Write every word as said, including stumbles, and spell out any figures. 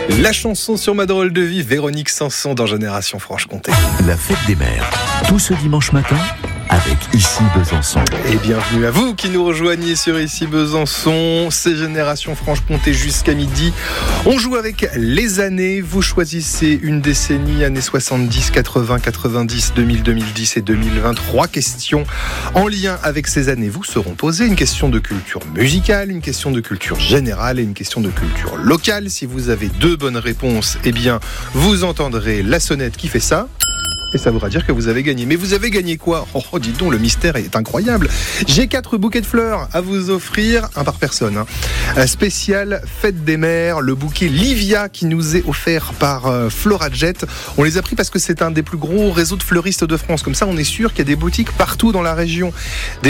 La chanson sur ma drôle de vie, Véronique Sanson dans Génération Franche-Comté. La fête des mères, tout ce dimanche matin avec Ici Besançon. Et bienvenue à vous qui nous rejoignez sur Ici Besançon, c'est Génération Franche-Comté jusqu'à midi. On joue avec les années, vous choisissez une décennie, années soixante-dix, quatre-vingts, quatre-vingt-dix, deux mille, deux mille dix et deux mille vingt. Trois questions en lien avec ces années vous seront posées. Une question de culture musicale, une question de culture générale et une question de culture locale. Si vous avez deux bonnes réponses, eh bien, vous entendrez la sonnette qui fait ça. Et ça voudra dire que vous avez gagné. Mais vous avez gagné quoi ? Oh, oh, dites donc, le mystère est incroyable. J'ai quatre bouquets de fleurs à vous offrir, un par personne. Hein. Un spécial Fête des Mères, le bouquet Livia qui nous est offert par euh, Florajet. On les a pris parce que c'est un des plus gros réseaux de fleuristes de France. Comme ça, on est sûr qu'il y a des boutiques partout dans la région. Des